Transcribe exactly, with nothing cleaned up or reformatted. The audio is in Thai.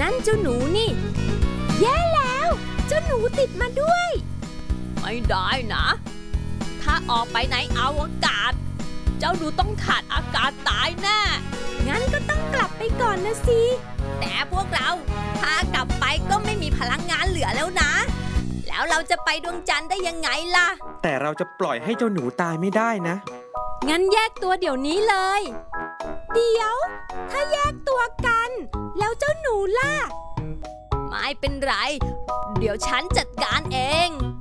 นั่นเจ้าหนูนี่แย่แล้วเจ้าหนูติดมาด้วยไม่ได้นะถ้าออกไปในอวกาศเจ้าหนูต้องขาดอากาศตายแน่งั้นก็ต้องกลับไปก่อนนะสิแต่พวกเราถ้ากลับไปก็ไม่มีพลังงานเหลือแล้วนะแล้วเราจะไปดวงจันทร์ได้ยังไงล่ะแต่เราจะปล่อยให้เจ้าหนูตายไม่ได้นะงั้นแยกตัวเดี๋ยวนี้เลยเดี๋ยวถ้าแยกตัวกันแล้วเจ้าหนูล่ะไม่เป็นไรเดี๋ยวฉันจัดการเอง